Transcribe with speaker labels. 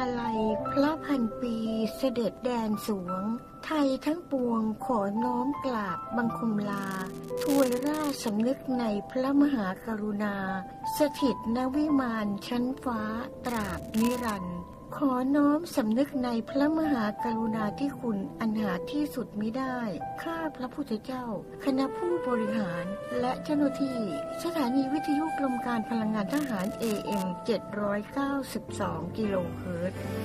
Speaker 1: ลัยพระพันปีเสด็จแดนสวงไทยทั้งปวงขอน้อมกราบบังคมลาถวายราชสำนึกในพระมหากรุณาสถิตณวิมานชั้นฟ้าตราบนิรันดร์ขอน้อมสำนึกในพระมหากรุณาธิคุณอันหาที่สุดมิได้ข้าพระพุทธเจ้าคณะผู้บริหารและเจ้าหน้าที่สถานีวิทยุกรมการพลังงานทหาร AM 792 กิโลเฮิรตซ์